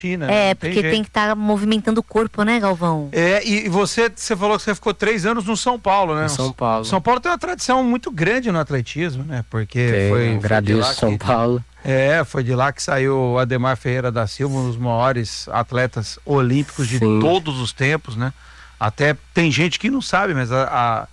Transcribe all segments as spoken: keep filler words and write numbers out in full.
Né? É, porque tem, tem que estar tá movimentando o corpo, né, Galvão? É, e você, você falou que você ficou três anos no São Paulo, né? No São Paulo. São Paulo tem uma tradição muito grande no atletismo, né? Porque tem, foi... agradeço foi São que, Paulo. É, foi de lá que saiu o Ademar Ferreira da Silva, um dos maiores atletas olímpicos de Sim. todos os tempos, né? Até tem gente que não sabe, mas a, a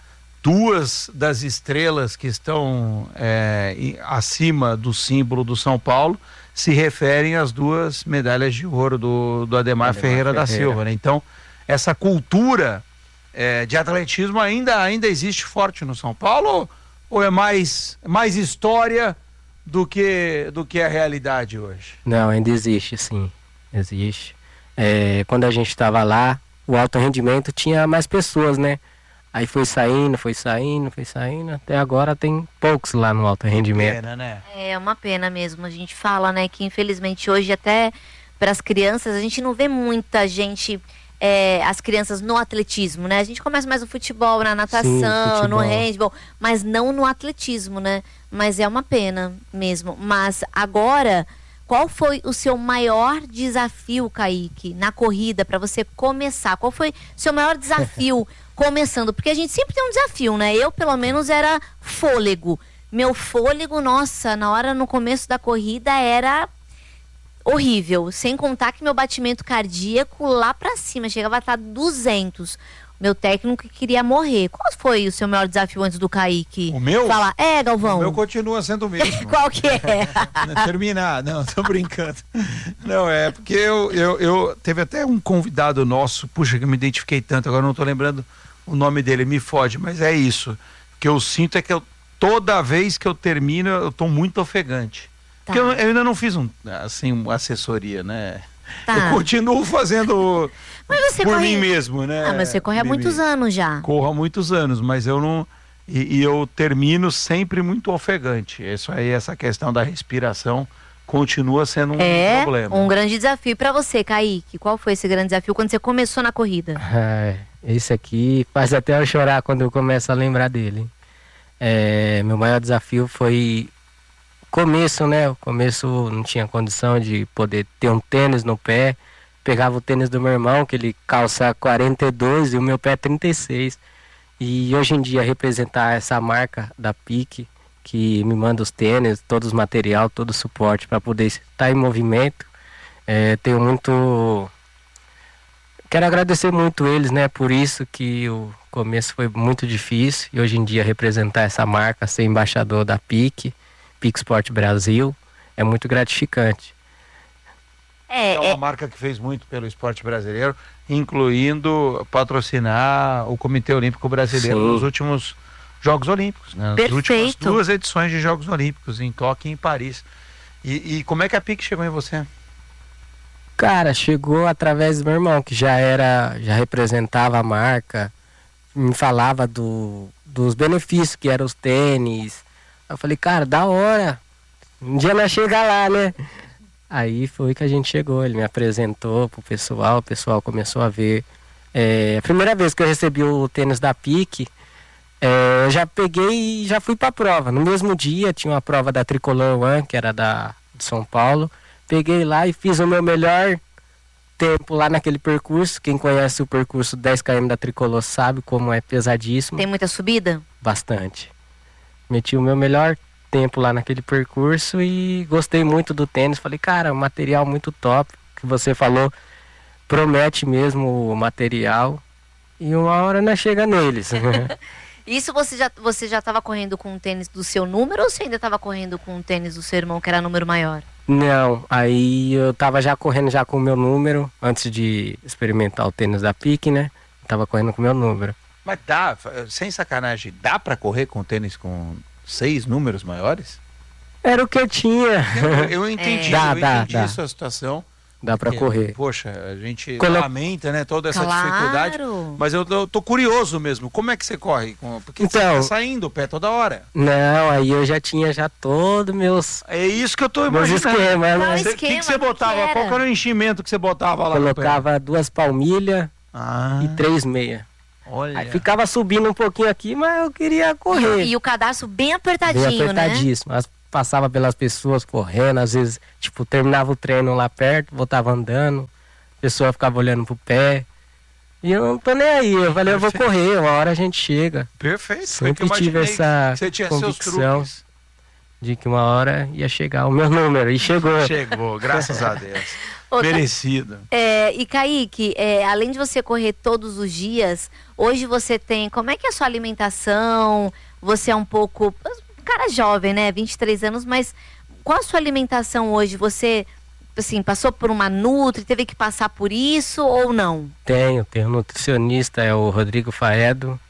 duas das estrelas que estão é, acima do símbolo do São Paulo se referem às duas medalhas de ouro do, do Ademar, Ademar Ferreira, Ferreira da Silva, né? Então, essa cultura é, de atletismo ainda, ainda existe forte no São Paulo, ou, ou é mais, mais história do que, do que a realidade hoje? Não, ainda existe, sim. Existe. É, quando a gente estava lá, o alto rendimento tinha mais pessoas, né? Aí foi saindo, foi saindo, foi saindo, até agora tem poucos lá no alto rendimento. Pena, né? É uma pena mesmo, a gente fala, né, que infelizmente hoje até para as crianças, a gente não vê muita gente, é, as crianças no atletismo, né? A gente começa mais no futebol, na natação, Sim, futebol. no handball, mas não no atletismo, né? Mas é uma pena mesmo. Mas agora, qual foi o seu maior desafio, Kaique, na corrida, para você começar? Qual foi o seu maior desafio começando? Porque a gente sempre tem um desafio, né? Eu, pelo menos, era fôlego. Meu fôlego, nossa, na hora, no começo da corrida, era horrível. Sem contar que meu batimento cardíaco lá pra cima, chegava a estar duzentos. Meu técnico queria morrer. Qual foi o seu maior desafio antes do Kaique? O meu? Fala, é, Galvão. O meu continua sendo o mesmo. Qual que é? Terminar. Não, tô brincando. Não, é porque eu, eu, eu... Teve até um convidado nosso, puxa, que eu me identifiquei tanto, agora não tô lembrando o nome dele, me fode, mas é isso. O que eu sinto é que eu, toda vez que eu termino, eu tô muito ofegante. Tá. Porque eu, eu ainda não fiz um, assim, uma assessoria, né? Tá. Eu continuo fazendo mas você por corre... mim mesmo, né? Ah, mas você corre há Mimi. muitos anos já. Corro há muitos anos, mas eu não... E, e eu termino sempre muito ofegante. Isso aí, essa questão da respiração continua sendo um é problema. Um grande desafio para você, Kaique. Qual foi esse grande desafio quando você começou na corrida? É, esse aqui faz até eu chorar quando eu começo a lembrar dele. É, meu maior desafio foi começo, né? O começo não tinha condição de poder ter um tênis no pé. Pegava o tênis do meu irmão, que ele calça quarenta e dois e o meu pé trinta e seis. E hoje em dia representar essa marca da Pique, que me manda os tênis, todo os material, todo o suporte para poder estar em movimento. É, tenho muito... Quero agradecer muito eles, né? Por isso que o começo foi muito difícil. E hoje em dia representar essa marca, ser embaixador da Pique, Pique Sport Brasil, é muito gratificante. É, é uma é... marca que fez muito pelo esporte brasileiro, incluindo patrocinar o Comitê Olímpico Brasileiro Sim. nos últimos Jogos Olímpicos, né? Nas últimas duas edições de Jogos Olímpicos, em Tóquio e em Paris. E, e como é que a Pique chegou em você? Cara, chegou através do meu irmão, que já era, já representava a marca, me falava do, dos benefícios que eram os tênis. Eu falei, cara, da hora, um dia nós chegar lá, né? Aí foi que a gente chegou, ele me apresentou pro pessoal, o pessoal começou a ver. É, a primeira vez que eu recebi o tênis da Pique, é, eu já peguei e já fui pra prova. No mesmo dia tinha uma prova da Tricolor One, que era da, de São Paulo. Peguei lá e fiz o meu melhor tempo lá naquele percurso. Quem conhece o percurso dez quilômetros da Tricolor sabe como é pesadíssimo. Tem muita subida? Bastante. Meti o meu melhor tempo lá naquele percurso e gostei muito do tênis. Falei, cara, um material muito top, que você falou, promete mesmo o material. E uma hora nós chega neles. Isso você já você já estava correndo com o tênis do seu número ou você ainda estava correndo com o tênis do seu irmão, que era número maior? Não, aí eu tava já correndo já com o meu número, antes de experimentar o tênis da Pique, né? Tava correndo com o meu número. Mas dá, sem sacanagem, dá pra correr com tênis com seis números maiores? Era o que eu tinha. Eu, eu entendi, é. dá, eu dá, entendi dá. a sua situação. Dá pra porque, correr. Poxa, a gente Colo... lamenta, né, toda essa claro. dificuldade. Mas eu, eu tô curioso mesmo. Como é que você corre? Porque então, você tá saindo o pé toda hora. Não, aí eu já tinha já todos meus... É isso que eu tô imaginando. Esquema, né? O que, que você botava? Que Qual que era o enchimento que você botava lá Colocava no pé? duas palmilhas ah. e três meia. Olha. Aí ficava subindo um pouquinho aqui, mas eu queria correr. E, e o cadarço bem apertadinho, bem apertadíssimo. né? As passava pelas pessoas correndo, às vezes, tipo, terminava o treino lá perto, voltava andando, a pessoa ficava olhando pro pé. E eu não tô nem aí, eu falei, eu vou correr, uma hora a gente chega. Perfeito. Sempre tive essa você tinha convicção de que uma hora ia chegar o meu número, e chegou. Chegou, graças a Deus. Ô, Merecido. É, e Kaique, é, além de você correr todos os dias, hoje você tem, como é que é a sua alimentação? Você é um pouco, cara jovem, né, vinte e três anos, mas qual a sua alimentação hoje? Você, assim, passou por uma nutri, teve que passar por isso ou não? Tenho, tenho um nutricionista, é o Rodrigo Faedo,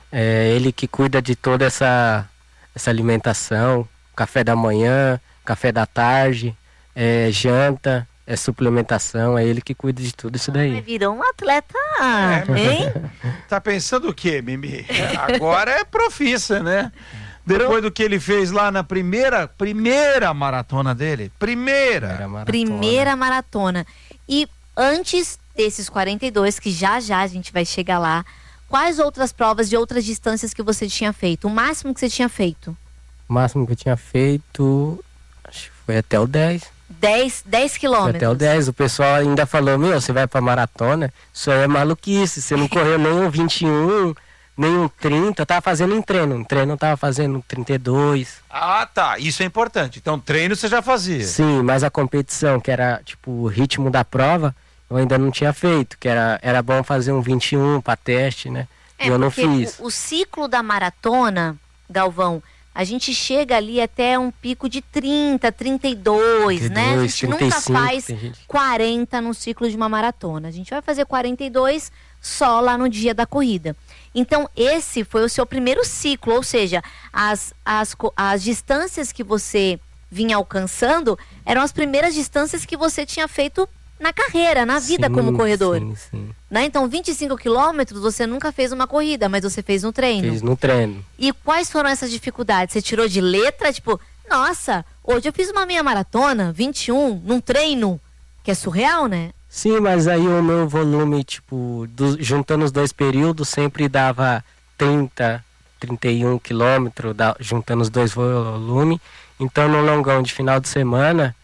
é ele que cuida de toda essa, essa alimentação, café da manhã, café da tarde, é, janta, é suplementação, é ele que cuida de tudo isso daí. Ah, virou um atleta, É, hein? Tá pensando o quê, Mimi? Agora é profissa, né? Depois do que ele fez lá na primeira, primeira maratona dele. Primeira. Primeira maratona. Primeira maratona. E antes desses quarenta e dois, que já já a gente vai chegar lá, quais outras provas de outras distâncias que você tinha feito? O máximo que você tinha feito? O máximo que eu tinha feito, acho que foi até o dez. dez, dez Foi quilômetros. até o dez. O pessoal ainda falou, meu, você vai pra maratona? Isso aí é maluquice. Você não correu nem um vinte e um, nem um trinta. Eu tava fazendo em treino. Em treino eu tava fazendo trinta e dois. Ah, tá. Isso é importante. Então, treino você já fazia. Sim, mas a competição, que era tipo o ritmo da prova, eu ainda não tinha feito. Que era, era bom fazer um vinte e um pra teste, né? É, e eu não porque fiz. O, o ciclo da maratona, Galvão, a gente chega ali até um pico de trinta, trinta e dois, né? A gente nunca faz gente... quarenta no ciclo de uma maratona. A gente vai fazer quarenta e dois só lá no dia da corrida. Então, esse foi o seu primeiro ciclo, ou seja, as, as, as distâncias que você vinha alcançando eram as primeiras distâncias que você tinha feito na carreira, na vida sim, como corredor. Sim, sim. Né? Então, vinte e cinco quilômetros você nunca fez uma corrida, mas você fez no treino. Fiz no treino. E quais foram essas dificuldades? Você tirou de letra, tipo, nossa, hoje eu fiz uma meia maratona, vinte e um, num treino, que é surreal, né? Sim, mas aí o meu volume, tipo, do, juntando os dois períodos, sempre dava trinta, trinta e um quilômetros, da, juntando os dois volumes. Então, no longão de final de semana,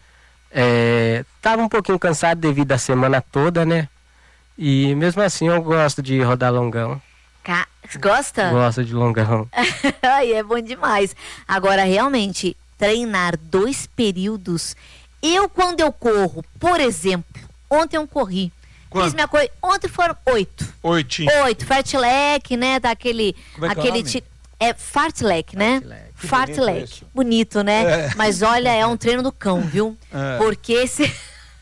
é, tava um pouquinho cansado devido à semana toda, né? E mesmo assim eu gosto de rodar longão. Ca... Gosta? Gosto de longão. Ai, é bom demais. Agora, realmente, treinar dois períodos. Eu, quando eu corro, por exemplo, ontem eu corri. Quanto? Fiz minha coisa. Ontem foram oito. Oitinho. Oito. Fartlek, né? Daquele. Como é que é o aquele nome? ti... É fartlek, né? Fartlek. Que Fartlek. bonito isso. Bonito, né? É. Mas olha, é um treino do cão, viu? É. Porque se...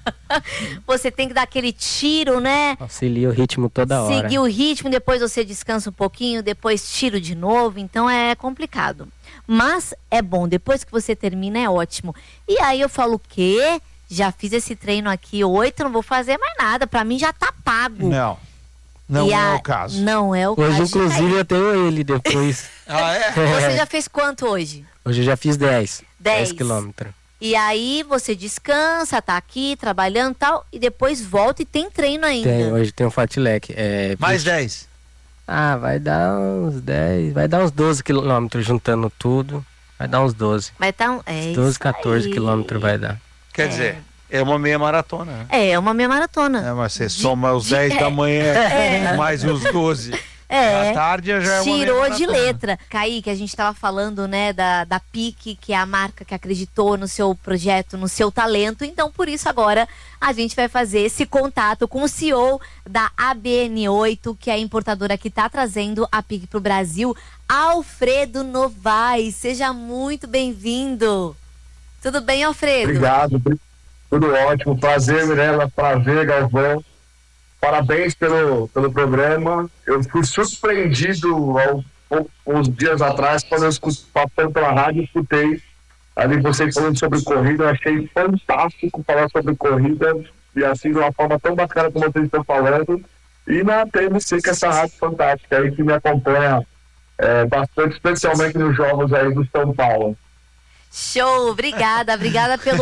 você tem que dar aquele tiro, né? Auxilia o ritmo toda hora. Seguir o ritmo, depois você descansa um pouquinho, depois tiro de novo, então é complicado. Mas é bom, depois que você termina é ótimo. E aí eu falo o quê? Já fiz esse treino aqui, oito, não vou fazer mais nada, pra mim já tá pago. Não. Não E é a- o caso. Não é o Hoje, caso. inclusive, eu tenho ele depois. Ah, é? Você já fez quanto hoje? Hoje eu já fiz dez. Dez. dez quilômetros. E aí você descansa, tá aqui trabalhando e tal, e depois volta e tem treino ainda. Tem, hoje tem um fartlek. É, Mais vinte. dez. Ah, vai dar uns dez, vai dar uns doze quilômetros juntando tudo. Vai dar uns doze. Vai tá um, é doze, isso quatorze aí. quilômetros vai dar. Quer É. dizer, é uma meia maratona, né? É, é uma meia maratona. É, mas você De- soma os de- dez é. da manhã mais os doze É. da tarde, já é uma meia Tirou de maratona. letra. Kaique, a gente estava falando, né, da, da PIC, que é a marca que acreditou no seu projeto, no seu talento. Então, por isso, agora a gente vai fazer esse contato com o C E O da A B N oito, que é a importadora que está trazendo a PIC para o Brasil, Alfredo Novaes. Seja muito bem-vindo. Tudo bem, Alfredo? Obrigado, tudo ótimo. Prazer, Mirella, prazer, Galvão. Parabéns pelo, pelo programa. Eu fui surpreendido há uns dias atrás, quando eu escutei, passando pela rádio, escutei ali vocês falando sobre corrida. Eu achei fantástico falar sobre corrida, e assim, de uma forma tão bacana como vocês estão falando. E na T M C, que é essa rádio fantástica aí, que me acompanha é, bastante, especialmente nos jogos aí do São Paulo. Show, obrigada, obrigada pelo...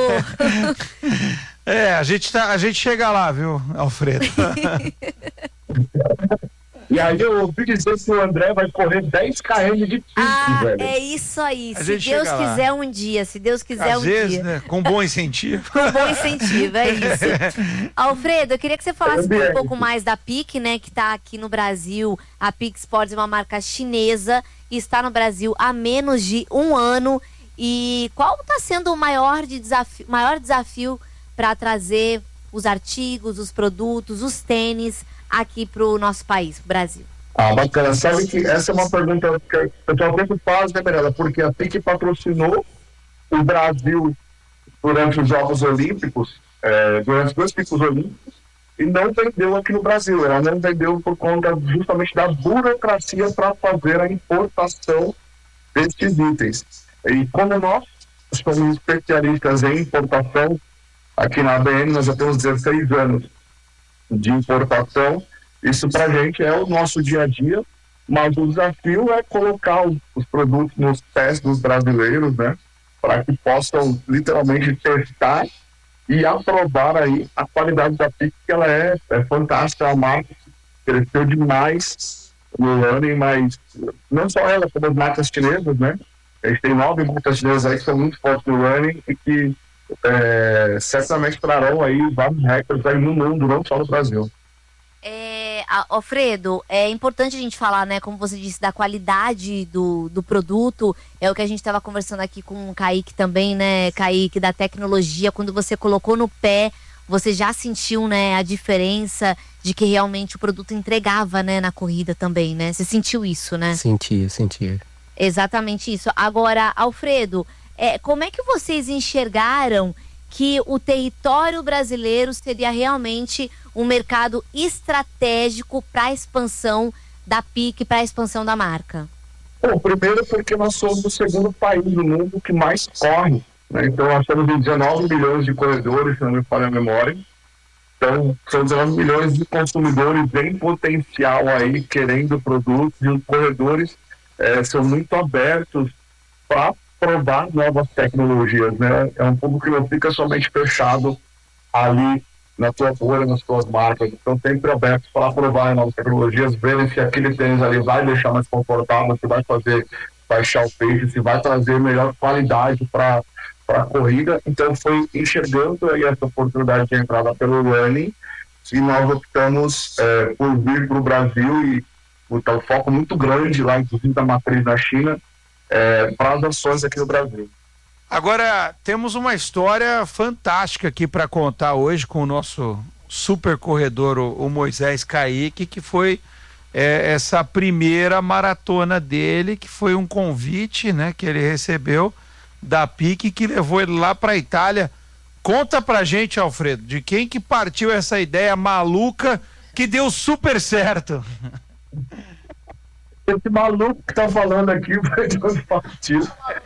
É, a gente, tá, a gente chega lá, viu, Alfredo? E E aí eu ouvi dizer que o André vai correr dez quilômetros de pique, ah, velho. É isso aí. A se Deus quiser um dia, se Deus quiser Às um vezes, dia. né? Com bom incentivo. Com bom incentivo, é isso. Alfredo, eu queria que você falasse um pouco mais da Pique, né? Que está aqui no Brasil. A Pique Sports é uma marca chinesa e está no Brasil há menos de um ano. E qual está sendo o maior, de desafio, maior desafio para trazer os artigos, os produtos, os tênis aqui para o nosso país, pro Brasil? Ah, bacana. Sabe que essa é uma pergunta que o pessoal sempre faz, né, Mirella? Porque a Pique patrocinou o Brasil durante os Jogos Olímpicos, é, durante os dois picos olímpicos, e não vendeu aqui no Brasil. Ela não vendeu por conta justamente da burocracia para fazer a importação desses itens. E como nós somos especialistas em importação, aqui na A B N nós já temos dezesseis anos de importação, isso para a gente é o nosso dia a dia, mas o desafio é colocar os produtos nos pés dos brasileiros, né, para que possam literalmente testar e aprovar aí a qualidade da Pique, que ela é, é fantástica, a marca cresceu demais no ano, mas não só ela, como as marcas chinesas, né, a gente tem nove marcas chinesas aí que são muito fortes no running e que é, certamente trarão aí vários recordes aí no mundo, não só no Brasil. É, Alfredo, é importante a gente falar, né, como você disse, da qualidade do, do produto. É o que a gente estava conversando aqui com o Kaique também, né, Kaique, da tecnologia. Quando você colocou no pé, você já sentiu, né, a diferença de que realmente o produto entregava, né, na corrida também, né? Você sentiu isso, né? Senti, senti. Exatamente isso. Agora, Alfredo, é, como é que vocês enxergaram que o território brasileiro seria realmente um mercado estratégico para a expansão da Pique, para a expansão da marca? Bom, primeiro porque nós somos o segundo país do mundo que mais corre, né? Então nós temos dezenove milhões de corredores, se não me falha a memória. Então são dezenove milhões de consumidores em potencial aí querendo produtos, e os corredores é, são muito abertos para provar novas tecnologias, né? É um público que não fica somente fechado ali na tua bolha, nas tuas marcas. Então sempre aberto para provar novas tecnologias, verem se aquele tênis ali vai deixar mais confortável, se vai fazer baixar o peso, se vai trazer melhor qualidade para a corrida. Então foi enxergando aí essa oportunidade de entrada pelo running e nós optamos é, por vir para o Brasil e botar um foco muito grande lá, inclusive da matriz na China, É, para as ações aqui no Brasil. Agora, temos uma história fantástica aqui para contar hoje com o nosso super corredor, o, o Moisés Kaique, que foi é, essa primeira maratona dele, que foi um convite, né, que ele recebeu da Pique, que levou ele lá para a Itália. Conta pra gente, Alfredo, de quem que partiu essa ideia maluca que deu super certo. Esse maluco que tá falando aqui vai de onde partiu.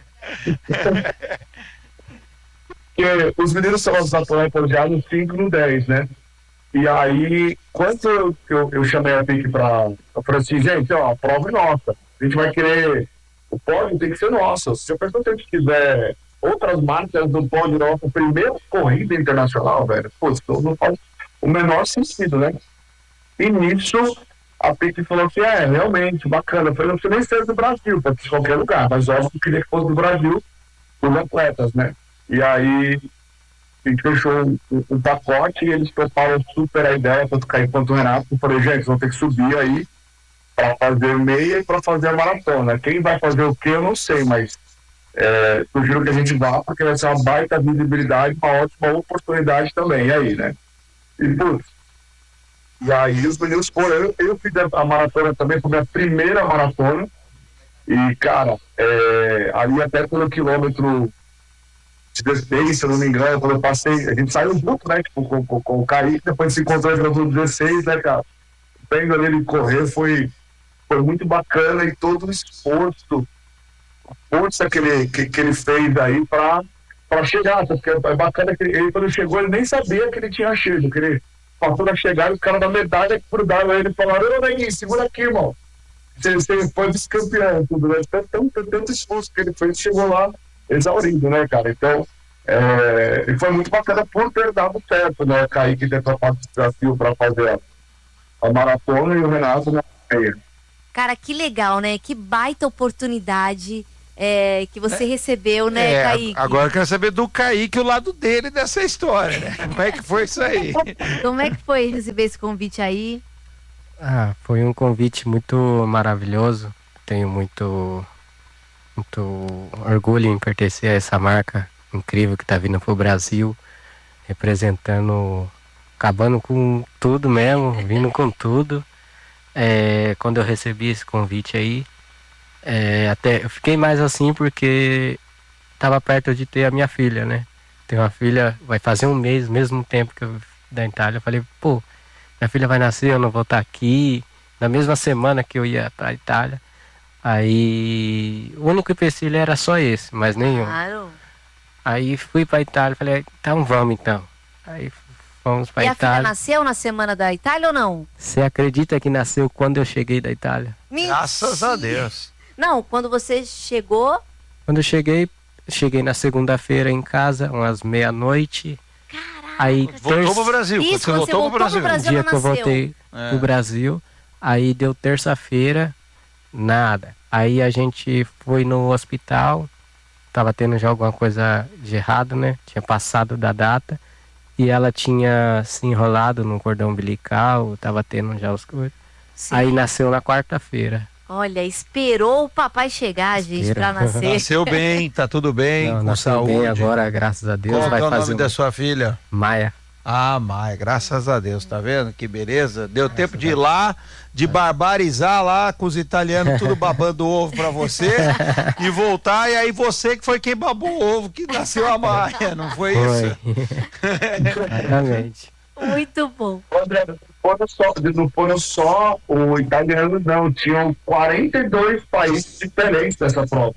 Porque os meninos são os atletas já no cinco e no dez, né? E aí, quando eu, eu, eu chamei a Pique pra... Eu falei assim, gente, ó, a prova é nossa. A gente vai querer... O pódio tem que ser nosso. Se a pessoa tem que quiser outras marcas do pódio nossa primeira corrida internacional, velho, pô, isso não faz o menor sentido, né? E nisso... A Pique falou assim, é, realmente, bacana. Eu falei, não precisa nem ser do Brasil, pode ser de qualquer lugar, mas óbvio que eu queria que fosse do Brasil, os atletas, né? E aí, a gente fechou um, um pacote e eles toparam super a ideia, tanto o Kaique quanto o Renato. Eu falei, gente, vão ter que subir aí para fazer meia e para fazer a maratona. Quem vai fazer o quê, eu não sei, mas é, sugiro que a gente vá, porque vai ser uma baita visibilidade, uma ótima oportunidade também, e aí, né? E, putz, E aí os meninos foram, eu, eu fiz a maratona também, foi minha primeira maratona, e cara, é, ali até pelo quilômetro dezesseis, se eu não me engano, quando eu passei, a gente saiu junto, né, tipo, com, com, com o Kaique, depois se encontrou no quilômetro dezesseis, né, cara, vendo ali ele correr, foi, foi muito bacana, e todo o esforço, a força que ele, que, que ele fez aí pra, pra chegar, porque é bacana que ele, quando chegou, ele nem sabia que ele tinha chego, que ele passou da chegada, os caras da medalha que grudaram ele e falaram, ô Neguinho, segura aqui, irmão. Você, você foi vice-campeão, tudo, né? Tanto, tanto, tanto esforço que ele fez, chegou lá exaurido, né, cara? Então, é, e foi muito bacana por ter dado certo, né? O Kaique ter topado esse desafio para fazer a, a maratona e o Renato, né, feia. Cara, que legal, né? Que baita oportunidade é, que você é, recebeu, né, é, Kaique? Agora eu quero saber do Kaique, o lado dele dessa história, né? Como é que foi isso aí? Como é que foi receber esse convite aí? Ah, foi um convite muito maravilhoso. Tenho muito, muito orgulho em pertencer a essa marca incrível que está vindo pro Brasil, representando, acabando com tudo mesmo, vindo com tudo. É, quando eu recebi esse convite aí, é, até eu fiquei mais assim porque estava perto de ter a minha filha, né? Tenho uma filha, vai fazer um mês, mesmo tempo que eu da Itália. Eu falei, pô, minha filha vai nascer, eu não vou estar aqui. Na mesma semana que eu ia para a Itália. Aí o único empecilho era só esse, mas nenhum. Claro. Aí fui para a Itália, falei, então vamos então. Aí fomos para a Itália. E a filha nasceu na semana da Itália ou não? Você acredita que nasceu quando eu cheguei da Itália? Mentira. Graças a Deus. Não, quando você chegou... Quando eu cheguei, cheguei na segunda-feira em casa, umas meia-noite. Caraca. Aí voltou terça... pro Brasil. Isso, você voltou, voltou pro Brasil. pro Brasil. O dia ela que eu nasceu. voltei É. pro Brasil, aí deu terça-feira, nada. Aí a gente foi no hospital, tava tendo já alguma coisa de errado, né? Tinha passado da data. E ela tinha se enrolado no cordão umbilical, tava tendo já os coisas. Sim. Aí nasceu na quarta-feira. Olha, esperou o papai chegar, gente, Espera. pra nascer. Nasceu bem, tá tudo bem, Não, com nasceu saúde. bem agora, graças a Deus. Qual vai é o fazer nome um... da sua filha? Maia. Ah, Maia, graças a Deus, tá vendo? Que beleza. Deu Graças tempo de ir a Deus. lá, de barbarizar lá com os italianos, tudo babando ovo pra você, e voltar, e aí você que foi quem babou o ovo, que nasceu a Maia, não foi, isso? Foi. Exatamente. Muito bom. André, não foram só, não foram só o italiano, não. Tinham quarenta e dois países diferentes nessa prova.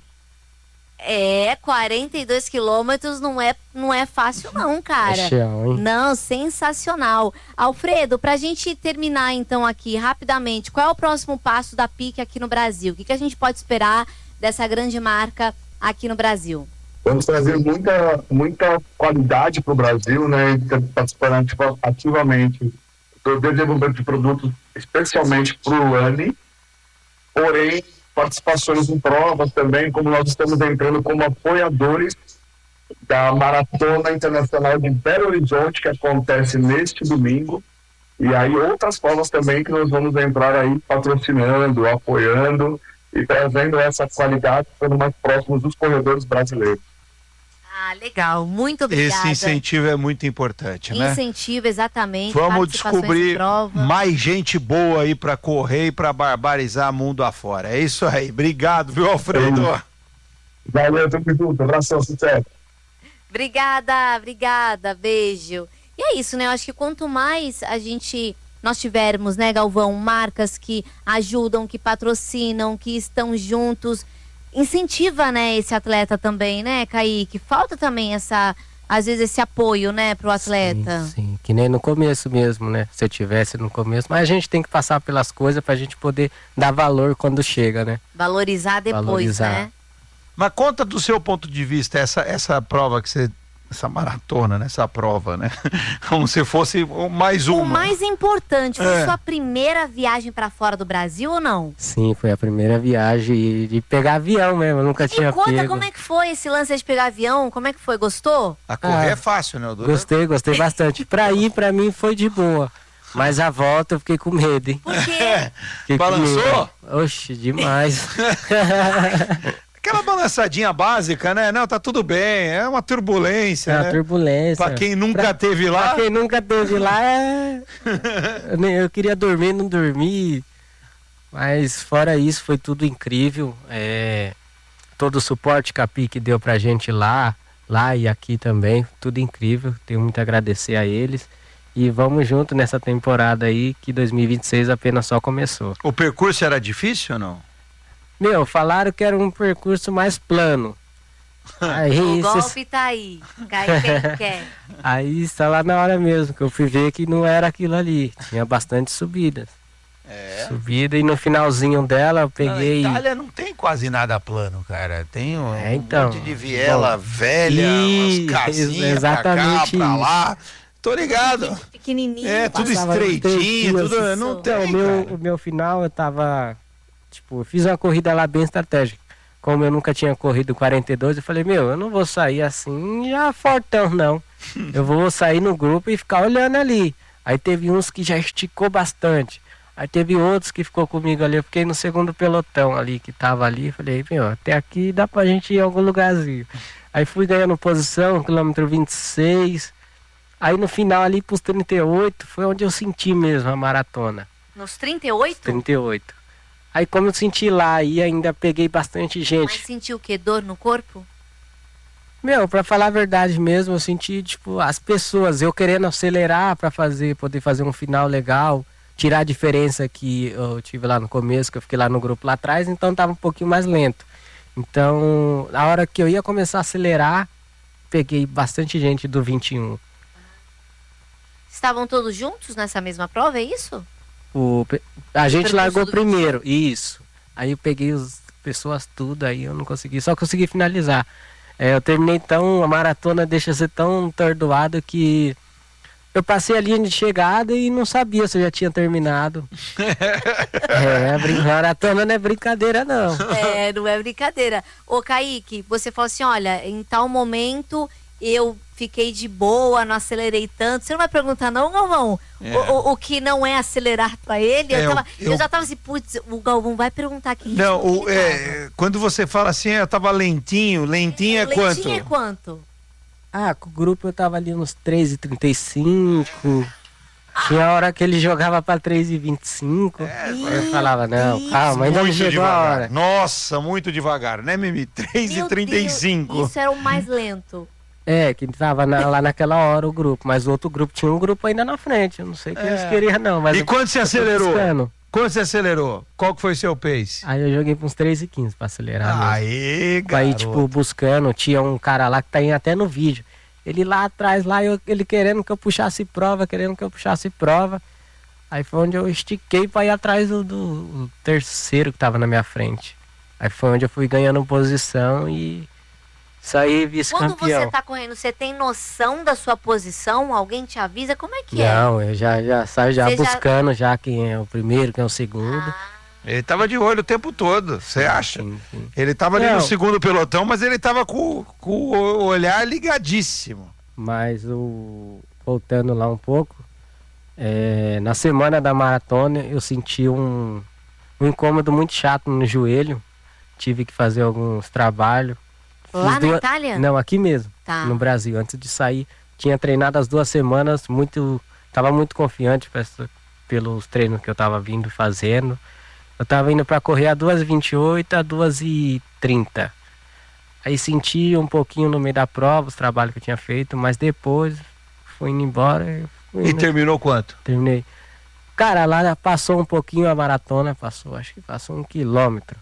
É, quarenta e dois quilômetros não é, não é fácil não, cara. É chão, hein? Não, sensacional. Alfredo, pra gente terminar então aqui rapidamente, qual é o próximo passo da P I C aqui no Brasil? O que, que a gente pode esperar dessa grande marca aqui no Brasil? Vamos trazer muita, muita qualidade para o Brasil, né? Participando ativamente do desenvolvimento de produtos, especialmente para o ANI. Porém, participações em provas também, como nós estamos entrando como apoiadores da Maratona Internacional de Belo Horizonte, que acontece neste domingo. E aí outras provas também que nós vamos entrar aí patrocinando, apoiando e trazendo essa qualidade, ficando mais próximos dos corredores brasileiros. Ah, legal. Muito obrigada. Esse incentivo é muito importante, né? Incentivo, exatamente. Vamos participações em descobrir prova. mais gente boa aí pra correr e pra barbarizar mundo afora. É isso aí. Obrigado, viu, Alfredo? Valeu, tamo junto. Abração, sucesso. Obrigada, obrigada. Beijo. E é isso, né? Eu acho que quanto mais a gente... Nós tivermos, né, Galvão, marcas que ajudam, que patrocinam, que estão juntos... Incentiva, né, esse atleta também, né, Kaique? Falta também essa, às vezes, esse apoio, né, pro atleta. Sim, sim, que nem no começo mesmo, né? Se eu tivesse no começo. Mas a gente tem que passar pelas coisas pra gente poder dar valor quando chega, né? Valorizar depois, Valorizar. né? Mas conta do seu ponto de vista essa, essa prova que você... Essa maratona, né? Essa prova, né? Como se fosse mais uma. O mais importante, foi É. sua primeira viagem pra fora do Brasil ou não? Sim, foi a primeira viagem de pegar avião mesmo. Eu nunca E tinha conta pego. como é que foi esse lance de pegar avião, como é que foi? Gostou? A correr Ah, é fácil, né, Dura? Gostei, gostei bastante. Pra ir, pra mim, foi de boa. Mas a volta eu fiquei com medo, hein? Por quê? Fiquei com Balançou? medo. Oxe, demais. Aquela balançadinha básica, né? Não, tá tudo bem, é uma turbulência, É uma né? turbulência. Pra quem nunca Pra- teve lá, Pra quem nunca teve lá, é... eu, nem- eu queria dormir, não dormi. Mas fora isso, foi tudo incrível. É... Todo o suporte que a P I C deu pra gente lá, lá e aqui também, tudo incrível. Tenho muito a agradecer a eles. E vamos junto nessa temporada aí, que dois mil e vinte e seis apenas só começou. o percurso era difícil ou não? Meu, falaram que era um percurso mais plano. Aí, O cês- golpe tá aí. Cai quem quer. aí está lá na hora mesmo, que eu fui ver que não era aquilo ali. Tinha bastante subidas. É. Subida e no finalzinho dela eu peguei. Na Itália não tem quase nada plano, cara. Tem um, É, então. monte de viela Bom, velha, e- umas casinhas exatamente pra cá, pra isso. lá. Tô ligado. Pequenininho. É, tudo Passava estreitinho, três tudo... dias. Não Então, tem, o meu, cara. o meu final eu tava, tipo, eu fiz uma corrida lá bem estratégica. Como eu nunca tinha corrido quarenta e dois, eu falei, meu, eu não vou sair assim já fortão, não. Eu vou sair no grupo e ficar olhando ali. Aí teve uns que já esticou bastante. Aí teve outros que ficou comigo ali. Eu fiquei no segundo pelotão ali, que tava ali. Falei, meu, até aqui dá pra gente ir em algum lugarzinho. Aí fui ganhando posição, quilômetro vinte e seis. Aí no final ali pros trinta e oito, foi onde eu senti mesmo a maratona. Nos trinta e oito? trinta e oito. Aí como eu senti lá e ainda peguei bastante Mas gente. sentiu o quê? Dor no corpo? Meu, pra falar a verdade mesmo, eu senti, tipo, as pessoas, eu querendo acelerar pra fazer, poder fazer um final legal, tirar a diferença que eu tive lá no começo, que eu fiquei lá no grupo lá atrás, então tava um pouquinho mais lento. Então, na hora que eu ia começar a acelerar, peguei bastante gente do vinte e um. Estavam todos juntos nessa mesma prova, é isso? O, a gente Percurso largou do primeiro, isso. Aí eu peguei as pessoas tudo, aí eu não consegui, só consegui finalizar. É, eu terminei tão, a maratona deixa ser tão atordoado que eu passei a linha de chegada e não sabia se eu já tinha terminado. É, a brin- maratona não é brincadeira não. É, não é brincadeira. Ô, Kaique, você falou assim, olha, em tal momento eu fiquei de boa, não acelerei tanto. Você não vai perguntar não, Galvão? É. O, o, o que não é acelerar pra ele? Eu, É, tava- eu- eu já tava assim, putz, o Galvão vai perguntar que Não, ritmo o, que ele tava. é, quando você fala assim, eu tava lentinho, lentinho é Lentinho quanto? é quanto? Ah, com o grupo eu tava ali nos três e trinta e cinco. Tinha hora que ele jogava pra três e vinte e cinco. Eu falava, não, Deus. calma, ainda não Muito chegou a devagar. hora. Nossa, muito devagar, né, Mimi? três e Meu trinta e Deus, cinco. isso era o mais lento. É, que tava na- lá naquela hora o grupo, mas o outro grupo tinha um grupo ainda na frente. Eu não sei o que É. eles queriam, não. Mas E eu- quando você eu tô acelerou? buscando. Quando você acelerou? Qual que foi seu pace? Aí eu joguei pra uns três e quinze pra acelerar. mesmo. Aê, garoto. Aí, tipo, buscando, tinha um cara lá que tá indo até no vídeo. Ele lá atrás, lá, eu- ele querendo que eu puxasse prova, querendo que eu puxasse prova. Aí foi onde eu estiquei pra ir atrás do, do- do terceiro que tava na minha frente. Aí foi onde eu fui ganhando posição e saí Quando vice-campeão. você tá correndo, você tem noção da sua posição? Alguém te avisa? Como é que é? Não, eu já, já saio já Você já- buscando já quem é o primeiro, quem é o segundo. Ah, Ele tava de olho o tempo todo, você acha? Sim, sim. Ele tava ali Não. no segundo pelotão, mas ele tava com, com o olhar ligadíssimo. Mas o voltando lá um pouco, é, na semana da maratona eu senti um, um incômodo muito chato no joelho. Tive que fazer alguns trabalhos. lá Fiz na duas- Itália? Não, aqui mesmo, Tá. no Brasil. Antes de sair, tinha treinado as duas semanas, muito, tava muito confiante pra essa- pelos treinos que eu tava vindo fazendo. Eu tava indo para correr a duas e vinte e oito, a duas e trinta. Aí senti um pouquinho no meio da prova, os trabalhos que eu tinha feito, mas depois fui indo embora e fui E indo, terminou quanto? terminei. Cara, lá passou um pouquinho a maratona, passou, acho que passou um quilômetro.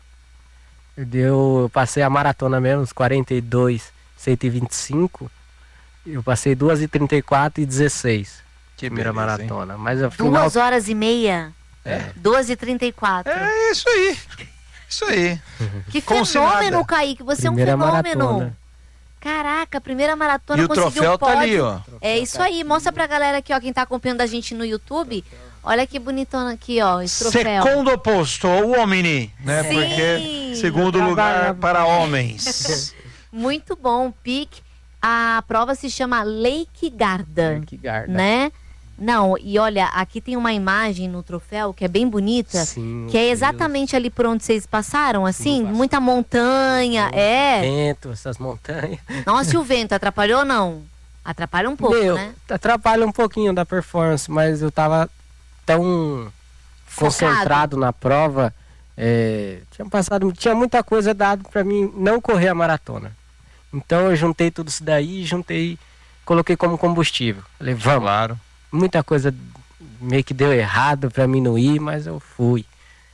Deu, eu passei a maratona mesmo, uns quarenta e dois, cento e vinte e cinco. Eu passei duas e trinta e quatro e dezesseis. Que Primeira beleza, hein? maratona. Mas afinal. Duas horas e meia. É. duas e trinta e quatro. É isso aí. Isso aí. Que como se fenômeno, nada. Kaique. Você Primeira é um fenômeno. maratona. Caraca, primeira maratona E o conseguiu troféu tá pódio. ali, ó. É isso aí. Mostra pra galera aqui, ó, quem tá acompanhando a gente no YouTube. Olha que bonitona aqui, ó, esse troféu. Segundo posto, uomini, né? Sim. Porque segundo lugar para homens. Muito bom, Pique. A prova se chama Lake Garda, Que garda. né? Não, e olha, aqui tem uma imagem no troféu que é bem bonita, Sim, que é meu exatamente ali por onde vocês passaram, assim, Deus. muita montanha, é. Vento, essas montanhas. Nossa, e o vento atrapalhou ou não? Atrapalha um pouco, Meu, né? atrapalha um pouquinho da performance, mas eu tava tão concentrado na prova. é, tinha passado, tinha muita coisa dado pra mim não correr a maratona. Então eu juntei tudo isso daí, juntei, coloquei como combustível. Falei, vamos. Claro. Muita coisa meio que deu errado pra mim não ir, mas eu fui.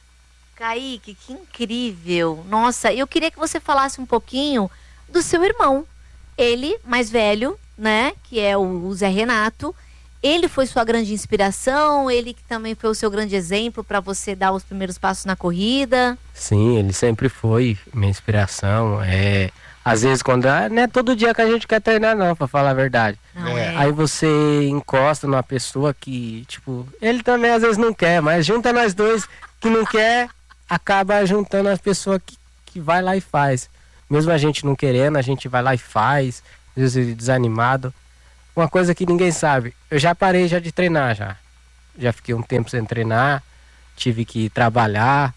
Kaique, que incrível. Nossa, eu queria que você falasse um pouquinho do seu irmão. Ele, mais velho, né, que é o Zé Renato. Ele foi sua grande inspiração, ele que também foi o seu grande exemplo para você dar os primeiros passos na corrida. Sim, ele sempre foi minha inspiração. É, Às vezes quando... Não é todo dia que a gente quer treinar não, pra falar a verdade. Não é. Aí você encosta numa pessoa que, tipo... Ele também às vezes não quer, mas junta nós dois que não quer, acaba juntando as pessoas que, que vai lá e faz. Mesmo a gente não querendo, a gente vai lá e faz, às vezes desanimado. Uma coisa que ninguém sabe, eu já parei já de treinar já. Já fiquei um tempo sem treinar, tive que trabalhar.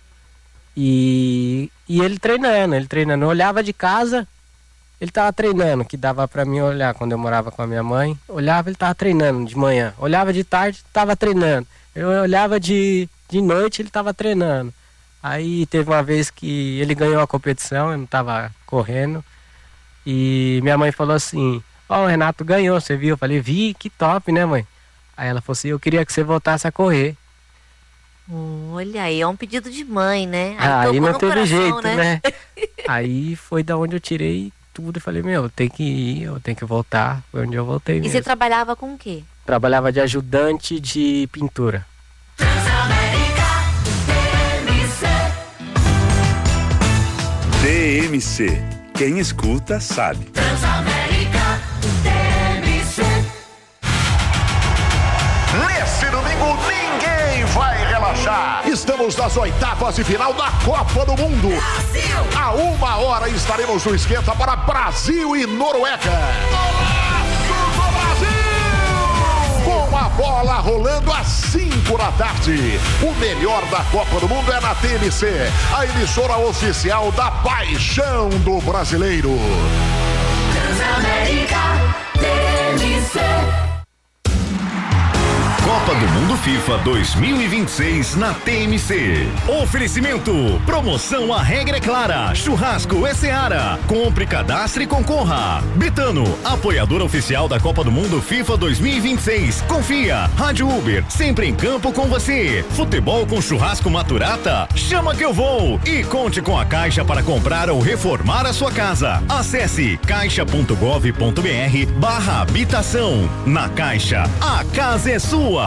E, e ele treinando, ele treinando. Eu olhava de casa, ele tava treinando, que dava pra mim olhar quando eu morava com a minha mãe. Olhava, ele tava treinando de manhã. Olhava de tarde, tava treinando. Eu olhava de, de noite, ele tava treinando. Aí teve uma vez que ele ganhou a competição, eu não tava correndo. E minha mãe falou assim, ó, oh, o Renato ganhou, você viu? Eu falei, vi, que top, né, mãe? Aí ela falou assim, eu queria que você voltasse a correr. Olha, aí é um pedido de mãe, né? Aí, aí não teve coração, jeito, né? né? Aí foi da onde eu tirei tudo e falei, meu, eu tenho que ir, eu tenho que voltar. Foi onde eu voltei mesmo. E você trabalhava com o quê? Trabalhava de ajudante de pintura. T M C. Quem escuta sabe. Transamérica T M C. Nesse domingo ninguém vai relaxar. Estamos nas oitavas de final da Copa do Mundo. Brasil. A uma hora estaremos no esquenta para Brasil e Noruega. Golaço do Brasil! Com a bola rolando às cinco da tarde. O melhor da Copa do Mundo é na T M C, a emissora oficial da paixão do brasileiro. Transamérica T M C. Copa do Mundo FIFA dois mil e vinte e seis na T M C. Oferecimento, promoção A Regra é Clara, churrasco é Seara. Compre, cadastre e concorra. Betano, apoiador oficial da Copa do Mundo FIFA dois mil e vinte e seis. Confia, Rádio Uber, sempre em campo com você. Futebol com churrasco Maturata, chama que eu vou. E conte com a Caixa para comprar ou reformar a sua casa. Acesse caixa ponto gov ponto br barra habitação. Na Caixa, a casa é sua.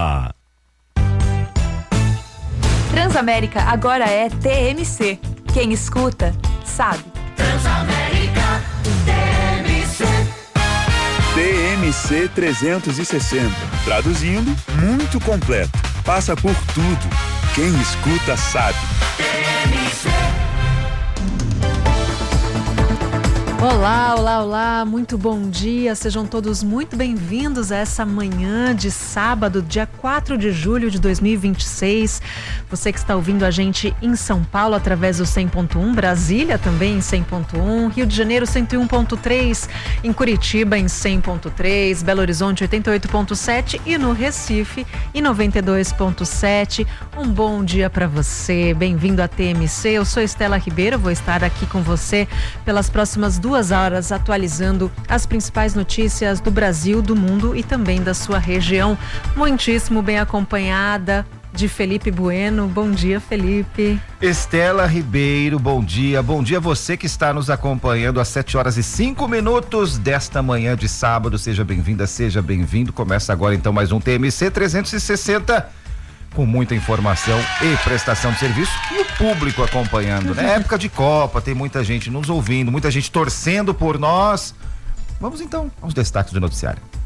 Transamérica agora é T M C. Quem escuta, sabe. Transamérica T M C. T M C trezentos e sessenta. Traduzindo, muito completo. Passa por tudo. Quem escuta sabe. T M C. Olá, olá, olá, muito bom dia, sejam todos muito bem-vindos a essa manhã de sábado, dia quatro de julho de dois mil e vinte e seis. Você que está ouvindo a gente em São Paulo através do cem ponto um, Brasília também em cem ponto um, Rio de Janeiro cento e um ponto três, em Curitiba em cem ponto três, Belo Horizonte oitenta e oito ponto sete e no Recife em noventa e dois ponto sete. Um bom dia para você, bem-vindo à T M C, eu sou Estela Ribeiro, vou estar aqui com você pelas próximas duas Duas horas atualizando as principais notícias do Brasil, do mundo e também da sua região. Muitíssimo bem acompanhada de Felipe Bueno. Bom dia, Felipe. Estela Ribeiro, bom dia. Bom dia a você que está nos acompanhando às sete horas e cinco minutos desta manhã de sábado. Seja bem-vinda, seja bem-vindo. Começa agora então mais um T M C trezentos e sessenta. Com muita informação e prestação de serviço e o público acompanhando, né? Época de Copa, tem muita gente nos ouvindo, muita gente torcendo por nós. Vamos então aos destaques do noticiário.